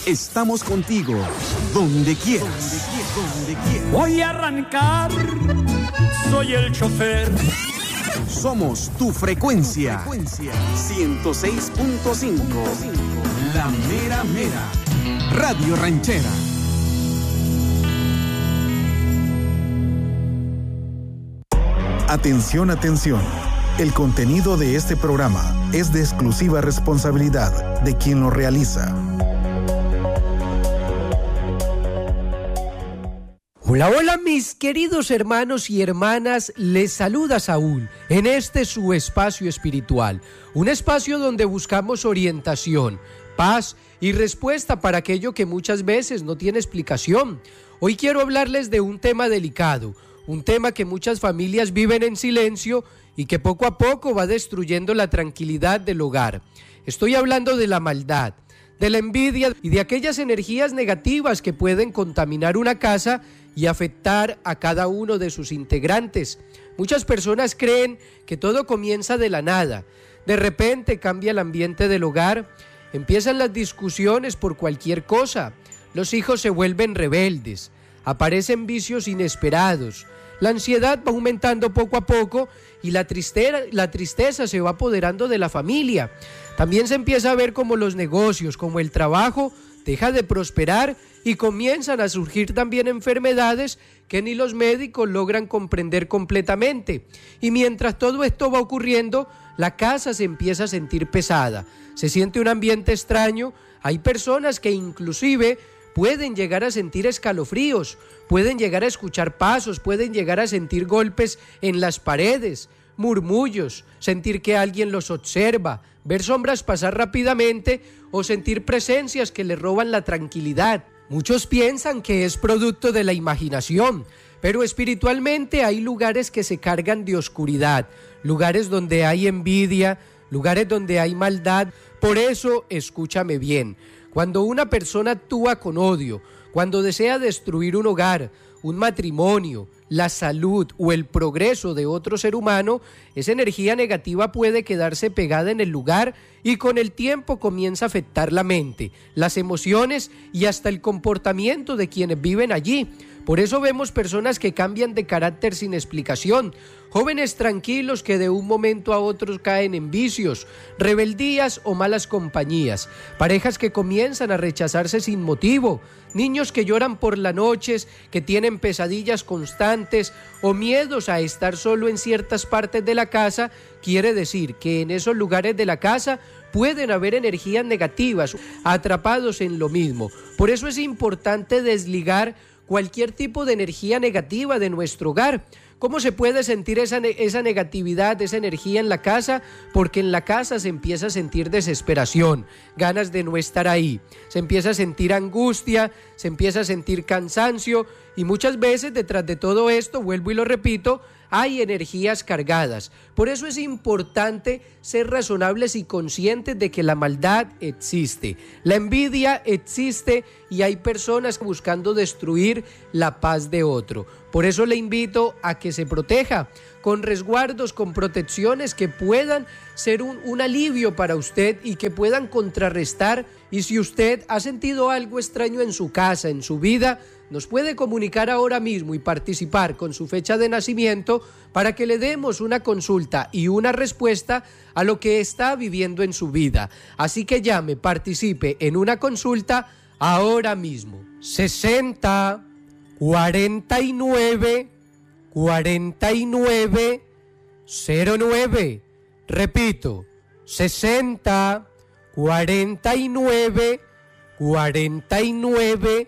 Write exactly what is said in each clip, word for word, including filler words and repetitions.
Estamos contigo, donde quieras. Donde quieras. Voy a arrancar, soy el chofer. Somos tu frecuencia. frecuencia. ciento seis punto cinco. La mera mera. Radio Ranchera. Atención, atención. El contenido de este programa es de exclusiva responsabilidad de quien lo realiza. Hola, hola mis queridos hermanos y hermanas, les saluda Saúl en este su espacio espiritual, un espacio donde buscamos orientación, paz y respuesta para aquello que muchas veces no tiene explicación. Hoy quiero hablarles de un tema delicado, un tema que muchas familias viven en silencio y que poco a poco va destruyendo la tranquilidad del hogar. Estoy hablando de la maldad, de la envidia y de aquellas energías negativas que pueden contaminar una casa y afectar a cada uno de sus integrantes. Muchas personas creen que todo comienza de la nada. De repente cambia el ambiente del hogar, empiezan las discusiones por cualquier cosa, los hijos se vuelven rebeldes, aparecen vicios inesperados, la ansiedad va aumentando poco a poco y la tristeza, la tristeza se va apoderando de la familia. También se empieza a ver como los negocios, como el trabajo, deja de prosperar y comienzan a surgir también enfermedades que ni los médicos logran comprender completamente. Y mientras todo esto va ocurriendo, la casa se empieza a sentir pesada, se siente un ambiente extraño, hay personas que inclusive pueden llegar a sentir escalofríos, pueden llegar a escuchar pasos, pueden llegar a sentir golpes en las paredes, murmullos, sentir que alguien los observa, ver sombras pasar rápidamente o sentir presencias que les roban la tranquilidad. Muchos piensan que es producto de la imaginación, pero espiritualmente hay lugares que se cargan de oscuridad, lugares donde hay envidia, lugares donde hay maldad. Por eso, escúchame bien, cuando una persona actúa con odio, cuando desea destruir un hogar, un matrimonio, la salud o el progreso de otro ser humano, esa energía negativa puede quedarse pegada en el lugar y con el tiempo comienza a afectar la mente, las emociones y hasta el comportamiento de quienes viven allí. Por eso vemos personas que cambian de carácter sin explicación, jóvenes tranquilos que de un momento a otro caen en vicios, rebeldías o malas compañías, parejas que comienzan a rechazarse sin motivo, niños que lloran por las noches, que tienen pesadillas constantes o miedos a estar solo en ciertas partes de la casa. Quiere decir que en esos lugares de la casa pueden haber energías negativas atrapados en lo mismo. Por eso es importante desligar cualquier tipo de energía negativa de nuestro hogar. ¿Cómo se puede sentir esa, esa negatividad, esa energía en la casa? Porque en la casa se empieza a sentir desesperación, ganas de no estar ahí, se empieza a sentir angustia, se empieza a sentir cansancio y muchas veces detrás de todo esto, vuelvo y lo repito, hay energías cargadas. Por eso es importante ser razonables y conscientes de que la maldad existe, la envidia existe y hay personas buscando destruir la paz de otro. Por eso le invito a que se proteja con resguardos, con protecciones que puedan ser un, un alivio para usted y que puedan contrarrestar. Y si usted ha sentido algo extraño en su casa, en su vida, nos puede comunicar ahora mismo y participar con su fecha de nacimiento para que le demos una consulta y una respuesta a lo que está viviendo en su vida. Así que llame, participe en una consulta ahora mismo. sesenta, cuarenta y nueve, cuarenta y nueve, cero nueve. Repito, sesenta, cuarenta y nueve, cuarenta y nueve,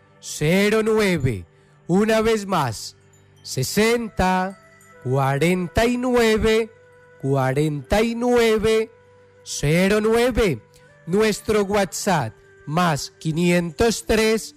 cero nueve. Una vez más, sesenta, cuarenta y nueve, cuarenta y nueve, cero nueve. Nuestro WhatsApp más quinientos tres,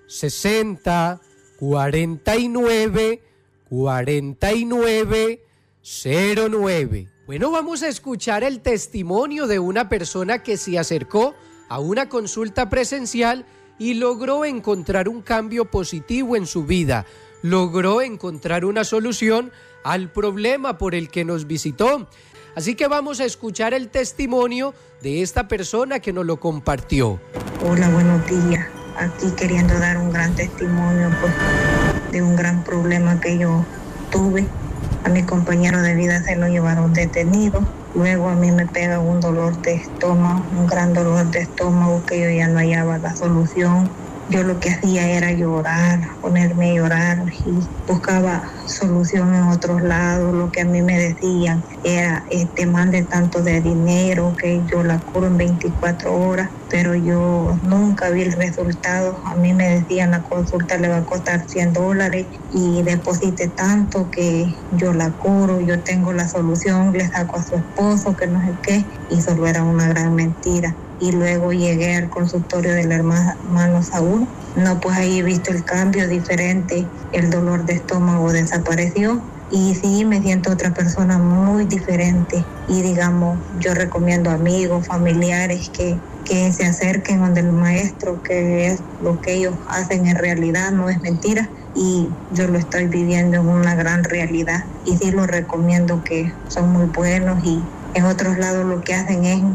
sesenta, cuarenta y nueve, cuarenta y nueve, cero nueve. Bueno, vamos a escuchar el testimonio de una persona que se acercó a una consulta presencial y logró encontrar un cambio positivo en su vida, logró encontrar una solución al problema por el que nos visitó. Así que vamos a escuchar el testimonio de esta persona que nos lo compartió. Hola, buenos días. Aquí queriendo dar un gran testimonio pues, de un gran problema que yo tuve. A mi compañero de vida se lo llevaron detenido. Luego a mí me pega un dolor de estómago, un gran dolor de estómago que yo ya no hallaba la solución. Yo lo que hacía era llorar, ponerme a llorar y buscaba solución en otros lados. Lo que a mí me decían era, este, mande tanto de dinero que yo la curo en veinticuatro horas, pero yo nunca vi el resultado. A mí me decían, la consulta le va a costar cien dólares y deposite tanto que yo la curo, yo tengo la solución, le saco a su esposo, que no sé qué, y solo era una gran mentira. Y luego llegué al consultorio del hermano Saúl. No, pues ahí he visto el cambio diferente, el dolor de estómago desapareció y sí me siento otra persona muy diferente. Y digamos, yo recomiendo a amigos, familiares que, que se acerquen donde el maestro, que es lo que ellos hacen en realidad, no es mentira. Y yo lo estoy viviendo en una gran realidad y sí lo recomiendo, que son muy buenos. Y en otros lados lo que hacen es,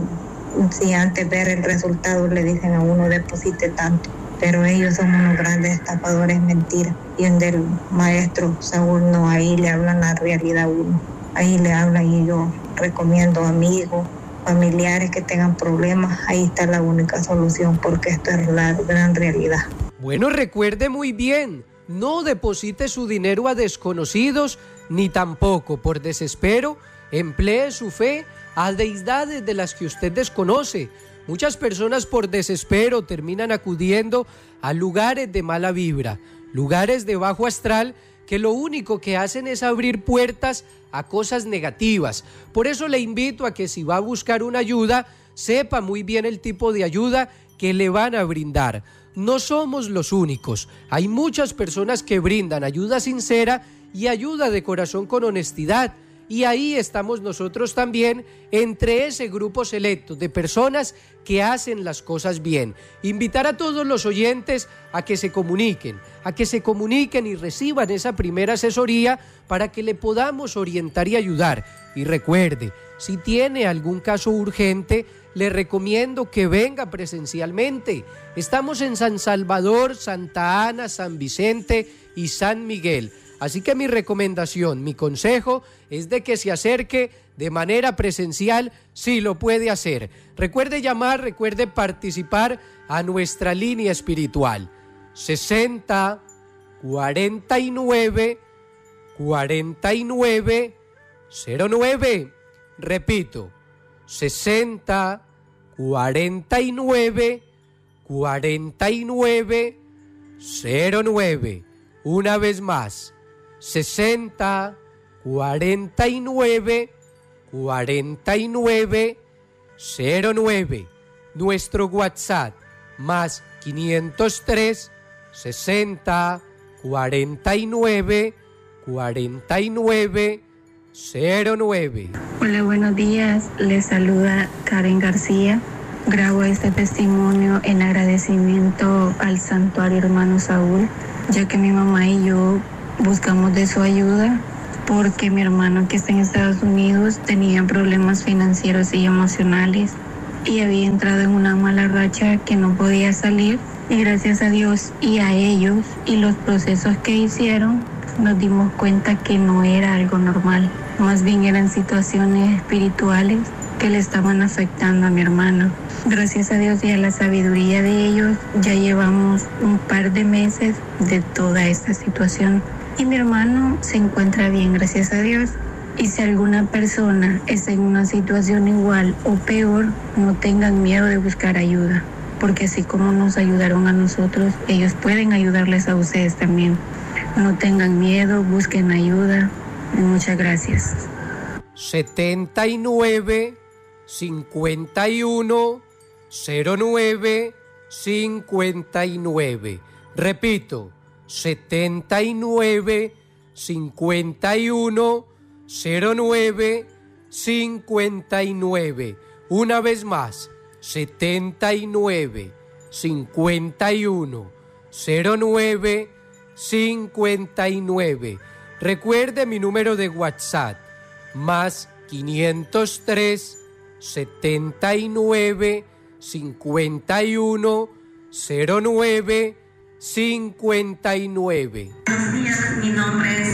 si antes ver el resultado le dicen a uno deposite tanto, pero ellos son unos grandes estafadores, mentira. Y donde el maestro Saúl no, ahí le hablan la realidad a uno, ahí le hablan. Y yo recomiendo amigos, familiares que tengan problemas, ahí está la única solución, porque esto es la gran realidad. Bueno, recuerde muy bien, no deposite su dinero a desconocidos, ni tampoco por desespero emplee su fe a deidades de las que usted desconoce. Muchas personas por desespero terminan acudiendo a lugares de mala vibra, lugares de bajo astral, que lo único que hacen es abrir puertas a cosas negativas. Por eso le invito a que si va a buscar una ayuda, sepa muy bien el tipo de ayuda que le van a brindar. No somos los únicos, hay muchas personas que brindan ayuda sincera y ayuda de corazón con honestidad. Y ahí estamos nosotros también, entre ese grupo selecto de personas que hacen las cosas bien. Invitar a todos los oyentes a que se comuniquen, a que se comuniquen y reciban esa primera asesoría para que le podamos orientar y ayudar. Y recuerde, si tiene algún caso urgente, le recomiendo que venga presencialmente. Estamos en San Salvador, Santa Ana, San Vicente y San Miguel. Así que mi recomendación, mi consejo es de que se acerque de manera presencial si lo puede hacer. Recuerde llamar, recuerde participar a nuestra línea espiritual. sesenta, cuarenta y nueve, cuarenta y nueve, cero nueve. Repito, sesenta, cuarenta y nueve, cuarenta y nueve, cero nueve. Una vez más. sesenta, cuarenta y nueve, cuarenta y nueve, cero nueve. Nuestro WhatsApp más quinientos tres, sesenta, cuarenta y nueve, cuarenta y nueve, cero nueve. Hola, buenos días. Les saluda Karen García. Grabo este testimonio en agradecimiento al Santuario Hermano Saúl, ya que mi mamá y yo buscamos de su ayuda porque mi hermano, que está en Estados Unidos, tenía problemas financieros y emocionales y había entrado en una mala racha que no podía salir. Y gracias a Dios y a ellos y los procesos que hicieron, nos dimos cuenta que no era algo normal, más bien eran situaciones espirituales que le estaban afectando a mi hermano. Gracias a Dios y a la sabiduría de ellos, ya llevamos un par de meses de toda esta situación y mi hermano se encuentra bien, gracias a Dios. Y si alguna persona está en una situación igual o peor, no tengan miedo de buscar ayuda, porque así como nos ayudaron a nosotros, ellos pueden ayudarles a ustedes también. No tengan miedo, busquen ayuda. Y muchas gracias. setenta y nueve, cincuenta y uno, cero nueve, cincuenta y nueve. Repito, setenta y nueve, cincuenta y uno, cero nueve, cincuenta y nueve. Una vez más, setenta y nueve, cincuenta y uno, cero nueve, cincuenta y nueve. Recuerde mi número de WhatsApp, más quinientos tres, setenta y nueve, cincuenta y uno, cero nueve, cincuenta y nueve. Buenos días, mi nombre es